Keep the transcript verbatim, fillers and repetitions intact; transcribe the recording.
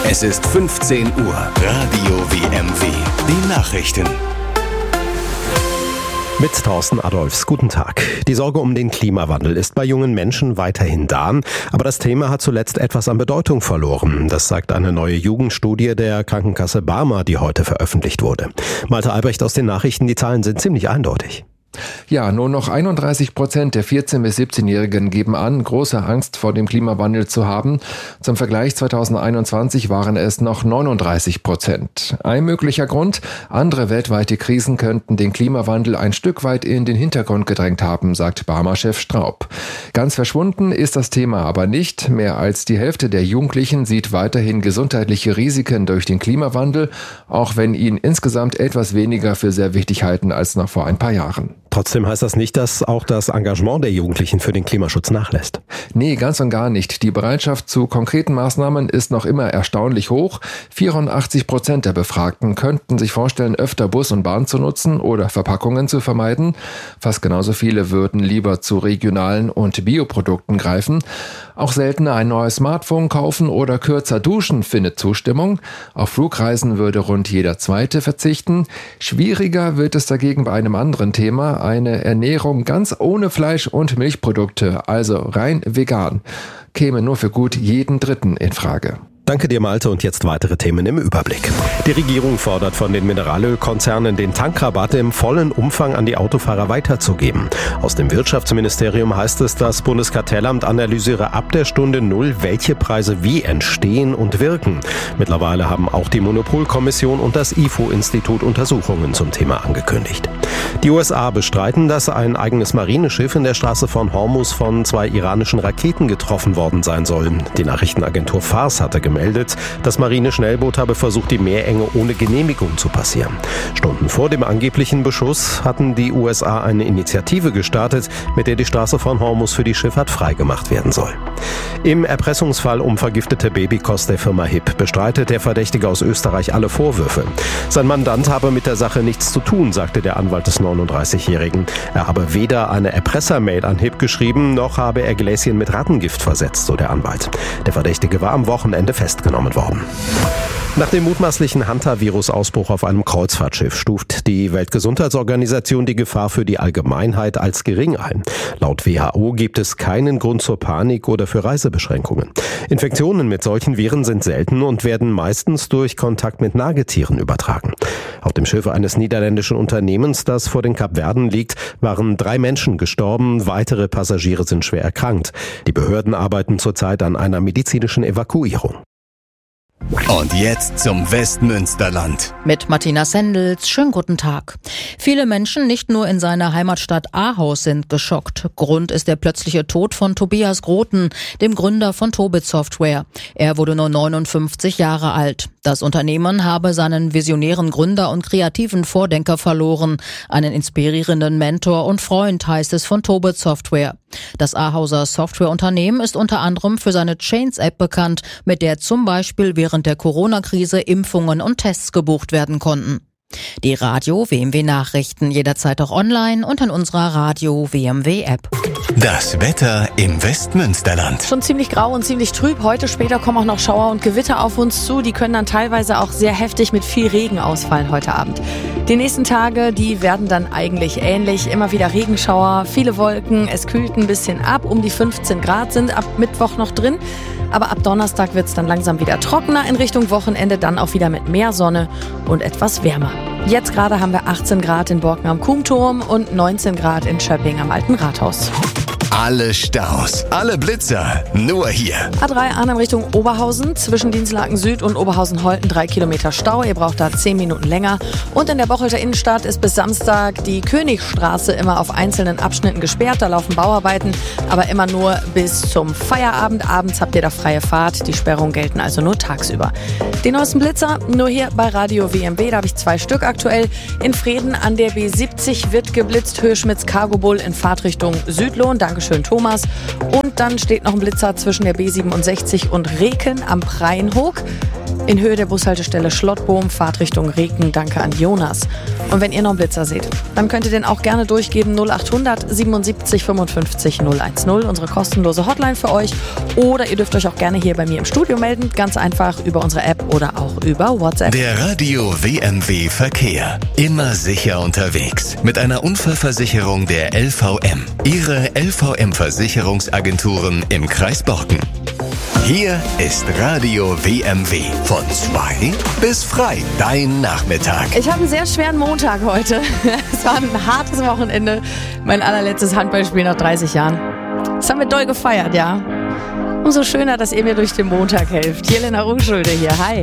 Es ist fünfzehn Uhr. Radio W M W. Die Nachrichten. Mit Thorsten Adolfs. Guten Tag. Die Sorge um den Klimawandel ist bei jungen Menschen weiterhin da, aber das Thema hat zuletzt etwas an Bedeutung verloren. Das sagt eine neue Jugendstudie der Krankenkasse Barmer, die heute veröffentlicht wurde. Malte Albrecht aus den Nachrichten, die Zahlen sind ziemlich eindeutig. Ja, nur noch einunddreißig Prozent der vierzehn- bis siebzehnjährigen geben an, große Angst vor dem Klimawandel zu haben. Zum Vergleich zweitausendeinundzwanzig waren es noch neununddreißig Prozent. Ein möglicher Grund: andere weltweite Krisen könnten den Klimawandel ein Stück weit in den Hintergrund gedrängt haben, sagt Barmer-Chef Straub. Ganz verschwunden ist das Thema aber nicht. Mehr als die Hälfte der Jugendlichen sieht weiterhin gesundheitliche Risiken durch den Klimawandel, auch wenn ihn insgesamt etwas weniger für sehr wichtig halten als noch vor ein paar Jahren. Trotzdem heißt das nicht, dass auch das Engagement der Jugendlichen für den Klimaschutz nachlässt. Nee, ganz und gar nicht. Die Bereitschaft zu konkreten Maßnahmen ist noch immer erstaunlich hoch. vierundachtzig Prozent der Befragten könnten sich vorstellen, öfter Bus und Bahn zu nutzen oder Verpackungen zu vermeiden. Fast genauso viele würden lieber zu regionalen und Bioprodukten greifen. Auch seltener ein neues Smartphone kaufen oder kürzer duschen findet Zustimmung. Auf Flugreisen würde rund jeder Zweite verzichten. Schwieriger wird es dagegen bei einem anderen Thema: eine Ernährung ganz ohne Fleisch und Milchprodukte, also rein vegan, käme nur für gut jeden Dritten in Frage. Danke dir, Malte, und jetzt weitere Themen im Überblick. Die Regierung fordert von den Mineralölkonzernen, den Tankrabatt im vollen Umfang an die Autofahrer weiterzugeben. Aus dem Wirtschaftsministerium heißt es, das Bundeskartellamt analysiere ab der Stunde Null, welche Preise wie entstehen und wirken. Mittlerweile haben auch die Monopolkommission und das I F O-Institut Untersuchungen zum Thema angekündigt. Die U S A bestreiten, dass ein eigenes Marineschiff in der Straße von Hormuz von zwei iranischen Raketen getroffen worden sein soll. Die Nachrichtenagentur Fars hatte gemeldet, das Marineschnellboot habe versucht, die Meerenge ohne Genehmigung zu passieren. Stunden vor dem angeblichen Beschuss hatten die U S A eine Initiative gestartet, mit der die Straße von Hormuz für die Schifffahrt freigemacht werden soll. Im Erpressungsfall um vergiftete Babykost der Firma H I P bestreitet der Verdächtige aus Österreich alle Vorwürfe. Sein Mandant habe mit der Sache nichts zu tun, sagte der Anwalt des neununddreißigjährigen. Er habe weder eine Erpressermail an H I P geschrieben, noch habe er Gläschen mit Rattengift versetzt, so der Anwalt. Der Verdächtige war am Wochenende festgenommen worden. Nach dem mutmaßlichen Hantavirus-Ausbruch auf einem Kreuzfahrtschiff stuft die Weltgesundheitsorganisation die Gefahr für die Allgemeinheit als gering ein. Laut W H O gibt es keinen Grund zur Panik oder für Reisebeschränkungen. Infektionen mit solchen Viren sind selten und werden meistens durch Kontakt mit Nagetieren übertragen. Auf dem Schiff eines niederländischen Unternehmens, das vor den Kapverden liegt, waren drei Menschen gestorben, weitere Passagiere sind schwer erkrankt. Die Behörden arbeiten zurzeit an einer medizinischen Evakuierung. Und jetzt zum Westmünsterland. Mit Martina Sendels. Schönen guten Tag. Viele Menschen, nicht nur in seiner Heimatstadt Ahaus, sind geschockt. Grund ist der plötzliche Tod von Tobias Groten, dem Gründer von Tobit Software. Er wurde nur neunundfünfzig Jahre alt. Das Unternehmen habe seinen visionären Gründer und kreativen Vordenker verloren. Einen inspirierenden Mentor und Freund, heißt es von Tobit Software. Das Ahauser Softwareunternehmen ist unter anderem für seine Chains-App bekannt, mit der zum Beispiel während der Corona-Krise Impfungen und Tests gebucht werden konnten. Die Radio W M W Nachrichten jederzeit auch online und in unserer Radio W M W App. Das Wetter im Westmünsterland. Schon ziemlich grau und ziemlich trüb. Heute später kommen auch noch Schauer und Gewitter auf uns zu. Die können dann teilweise auch sehr heftig mit viel Regen ausfallen heute Abend. Die nächsten Tage, die werden dann eigentlich ähnlich. Immer wieder Regenschauer, viele Wolken. Es kühlt ein bisschen ab. Um die fünfzehn Grad sind ab Mittwoch noch drin. Aber ab Donnerstag wird es dann langsam wieder trockener. In Richtung Wochenende dann auch wieder mit mehr Sonne und etwas wärmer. Jetzt gerade haben wir achtzehn Grad in Borken am Kuhmturm und neunzehn Grad in Schöpping am Alten Rathaus. Alle Staus, alle Blitzer, nur hier. A drei Arnhem Richtung Oberhausen, zwischen Dinslaken Süd und Oberhausen-Holten drei Kilometer Stau. Ihr braucht da zehn Minuten länger. Und in der Bocholter Innenstadt ist bis Samstag die Königstraße immer auf einzelnen Abschnitten gesperrt. Da laufen Bauarbeiten, aber immer nur bis zum Feierabend. Abends habt ihr da freie Fahrt. Die Sperrungen gelten also nur tagsüber. Die neuesten Blitzer nur hier bei Radio W M W. Da habe ich zwei Stück aktuell. In Vreden an der B siebzig wird geblitzt. Höhe Schmitz Cargo Bull in Fahrtrichtung Südlohn. Dankeschön, Thomas. Und dann steht noch ein Blitzer zwischen der B siebenundsechzig und Reken am Preienhoek. in Höhe der Bushaltestelle Schlottbohm, Fahrtrichtung Reken. Danke an Jonas. Und wenn ihr noch einen Blitzer seht, dann könnt ihr den auch gerne durchgeben. null acht hundert siebenundsiebzig fünfundfünfzig null eins null, unsere kostenlose Hotline für euch. Oder ihr dürft euch auch gerne hier bei mir im Studio melden. Ganz einfach über unsere App oder auch über WhatsApp. Der Radio W M W Verkehr. Immer sicher unterwegs. Mit einer Unfallversicherung der L V M. Ihre L V M-Versicherungsagenturen im Kreis Borken. Hier ist Radio W M W. Von zwei bis frei. Dein Nachmittag. Ich habe einen sehr schweren Montag heute. Es war ein hartes Wochenende. Mein allerletztes Handballspiel nach dreißig Jahren. Das haben wir doll gefeiert, ja. Umso schöner, dass ihr mir durch den Montag helft. Jelena Rungschulde hier. Hi.